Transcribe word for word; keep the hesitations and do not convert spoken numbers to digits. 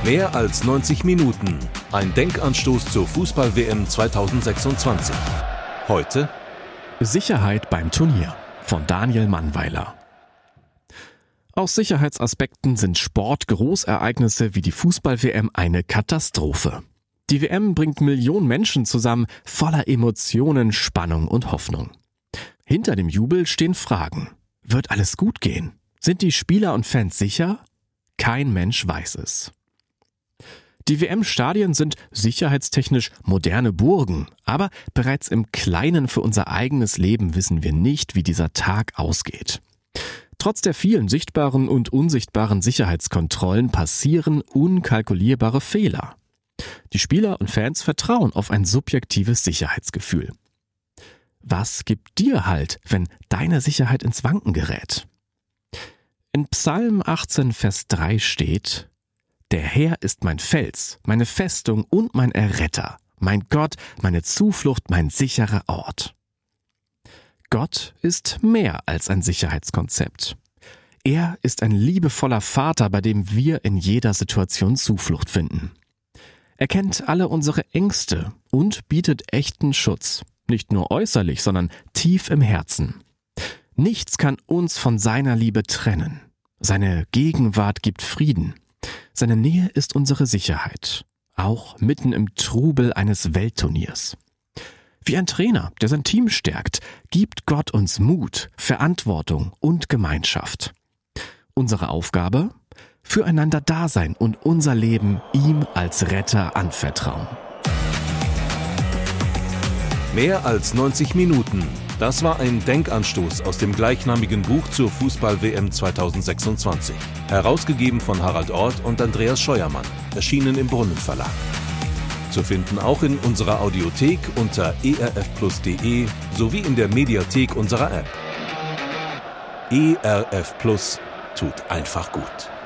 Mehr als neunzig Minuten. Ein Denkanstoß zur Fußball-W M zweitausendsechsundzwanzig. Heute Sicherheit beim Turnier von Daniel Mannweiler. Aus Sicherheitsaspekten sind Sportgroßereignisse wie die Fußball-W M eine Katastrophe. Die W M bringt Millionen Menschen zusammen, voller Emotionen, Spannung und Hoffnung. Hinter dem Jubel stehen Fragen. Wird alles gut gehen? Sind die Spieler und Fans sicher? Kein Mensch weiß es. Die W M-Stadien sind sicherheitstechnisch moderne Burgen, aber bereits im Kleinen für unser eigenes Leben wissen wir nicht, wie dieser Tag ausgeht. Trotz der vielen sichtbaren und unsichtbaren Sicherheitskontrollen passieren unkalkulierbare Fehler. Die Spieler und Fans vertrauen auf ein subjektives Sicherheitsgefühl. Was gibt dir Halt, wenn deine Sicherheit ins Wanken gerät? In Psalm achtzehn, Vers drei steht: Der Herr ist mein Fels, meine Festung und mein Erretter, mein Gott, meine Zuflucht, mein sicherer Ort. Gott ist mehr als ein Sicherheitskonzept. Er ist ein liebevoller Vater, bei dem wir in jeder Situation Zuflucht finden. Er kennt alle unsere Ängste und bietet echten Schutz, nicht nur äußerlich, sondern tief im Herzen. Nichts kann uns von seiner Liebe trennen. Seine Gegenwart gibt Frieden. Seine Nähe ist unsere Sicherheit, auch mitten im Trubel eines Weltturniers. Wie ein Trainer, der sein Team stärkt, gibt Gott uns Mut, Verantwortung und Gemeinschaft. Unsere Aufgabe? Füreinander da sein und unser Leben ihm als Retter anvertrauen. Mehr als neunzig Minuten. Das war ein Denkanstoß aus dem gleichnamigen Buch zur Fußball-W M zweitausendsechsundzwanzig. Herausgegeben von Harald Orth und Andreas Scheuermann. Erschienen im Brunnen Verlag. Zu finden auch in unserer Audiothek unter e r f plus punkt de sowie in der Mediathek unserer App. E R F Plus tut einfach gut.